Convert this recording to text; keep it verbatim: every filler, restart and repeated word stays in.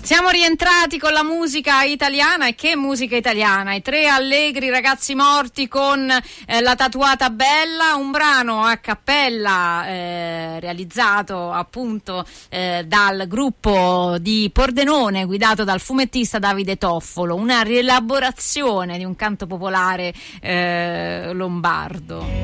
Siamo rientrati con la musica italiana, e che musica italiana, i Tre Allegri Ragazzi Morti con eh, La Tatuata Bella, un brano a cappella eh, realizzato appunto eh, dal gruppo di Pordenone guidato dal fumettista Davide Toffolo, una rielaborazione di un canto popolare eh, lombardo.